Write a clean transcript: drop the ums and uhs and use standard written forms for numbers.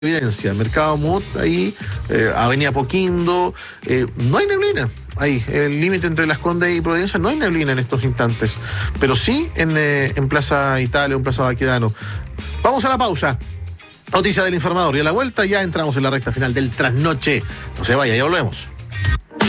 evidencia. Mercado Montt, ahí, Avenida Poquindo, no hay neblina. Ahí, el límite entre Las Condes y Providencia, no hay neblina en estos instantes, pero sí en Plaza Italia o en Plaza Baquedano. Vamos a la pausa. Noticia del informador, y a la vuelta ya entramos en la recta final del trasnoche. No se vaya, ya volvemos.